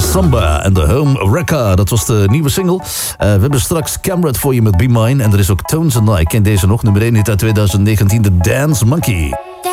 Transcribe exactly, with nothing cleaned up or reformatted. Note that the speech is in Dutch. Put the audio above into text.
Samba en The Home Wrecker. Dat was de nieuwe single. Uh, we hebben straks Camrat voor je met Be Mine. En er is ook Tones and I. Ken deze nog, nummer één hit uit twintig negentien, The Dance Monkey.